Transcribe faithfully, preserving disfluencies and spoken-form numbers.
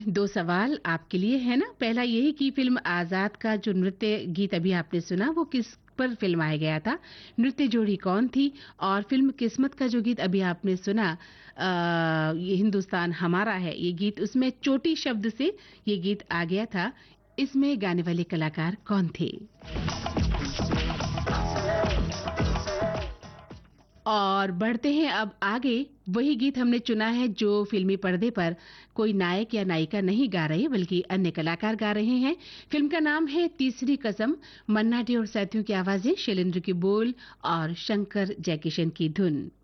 दो सवाल आपके लिए है ना। पहला यही कि फ़िल्म आज़ाद का जो नृत्य गीत अभी आपने सुना वो किस पर फ़िल्माया गया था? नृत्य जोड़ी कौन थी? और फ़िल्म किस्मत का जो गीत अभी आपने सुना अ, ये हिंदुस्तान हमारा है, ये गीत उसमें चोटी शब्द से ये गीत आ गया था। इसमें गाने वाले कलाकार कौन थे? और बढ़ते हैं अब आगे। वही गीत हमने चुना है जो फिल्मी पर्दे पर कोई नायक या नायिका नहीं गा रहे बल्कि अन्य कलाकार गा रहे हैं। फिल्म का नाम है तीसरी कसम। मन्ना डे और साथियों की आवाजें, शैलेंद्र की बोल और शंकर जयकिशन की धुन।